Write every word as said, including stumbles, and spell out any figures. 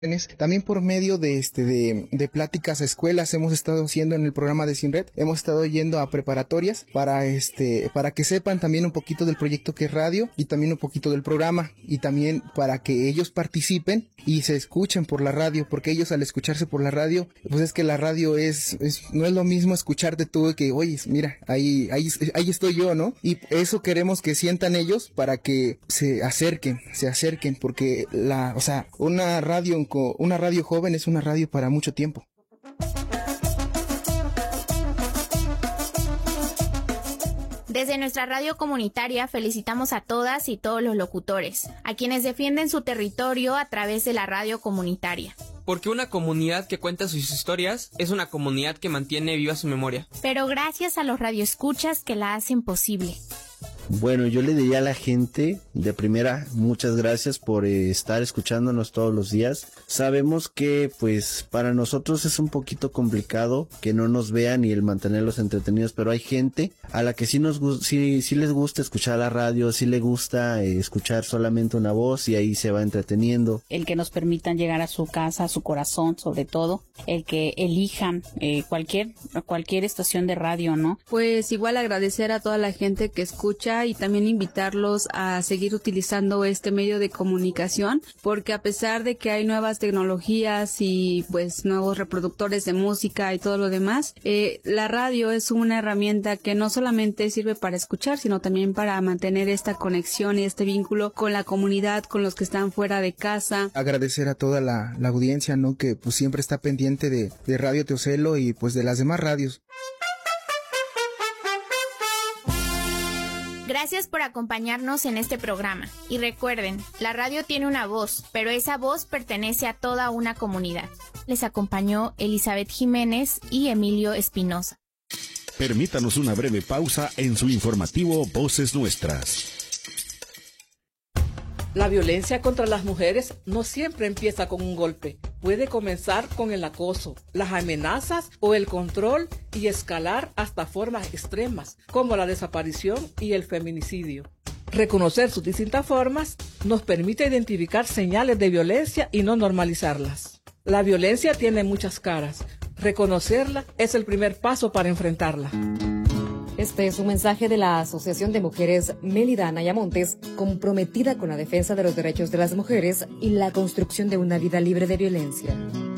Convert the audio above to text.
También por medio de este de, de pláticas a escuelas hemos estado haciendo en el programa de Sinred, hemos estado yendo a preparatorias para este para que sepan también un poquito del proyecto que es radio y también un poquito del programa, y también para que ellos participen y se escuchen por la radio, porque ellos al escucharse por la radio, pues es que la radio es, es no es lo mismo escucharte tú que, oye, mira, ahí ahí ahí estoy yo, ¿no? Y eso queremos que sientan ellos para que se acerquen, se acerquen, porque la, o sea, una radio Una radio joven es una radio para mucho tiempo. Desde nuestra radio comunitaria felicitamos a todas y todos los locutores, a quienes defienden su territorio a través de la radio comunitaria. Porque una comunidad que cuenta sus historias es una comunidad que mantiene viva su memoria. Pero gracias a los radioescuchas que la hacen posible. Bueno, yo le diría a la gente de primera, muchas gracias por eh, estar escuchándonos todos los días. Sabemos que pues para nosotros es un poquito complicado que no nos vean y el mantenerlos entretenidos, pero hay gente a la que sí nos sí, sí les gusta escuchar la radio, sí le gusta eh, escuchar solamente una voz y ahí se va entreteniendo. El que nos permitan llegar a su casa, a su corazón, sobre todo, el que elijan eh, cualquier cualquier estación de radio, ¿no? Pues igual agradecer a toda la gente que escucha y también invitarlos a seguir utilizando este medio de comunicación, porque a pesar de que hay nuevas tecnologías y pues nuevos reproductores de música y todo lo demás, eh, la radio es una herramienta que no solamente sirve para escuchar, sino también para mantener esta conexión y este vínculo con la comunidad, con los que están fuera de casa. Agradecer a toda la, la audiencia, ¿no? Que pues siempre está pendiente de, de Radio Teocelo y pues de las demás radios. Gracias por acompañarnos en este programa. Y recuerden, la radio tiene una voz, pero esa voz pertenece a toda una comunidad. Les acompañó Elizabeth Jiménez y Emilio Espinosa. Permítanos una breve pausa en su informativo Voces Nuestras. La violencia contra las mujeres no siempre empieza con un golpe. Puede comenzar con el acoso, las amenazas o el control y escalar hasta formas extremas, como la desaparición y el feminicidio. Reconocer sus distintas formas nos permite identificar señales de violencia y no normalizarlas. La violencia tiene muchas caras. Reconocerla es el primer paso para enfrentarla. Este es un mensaje de la Asociación de Mujeres Mélida Anaya Montes, comprometida con la defensa de los derechos de las mujeres y la construcción de una vida libre de violencia.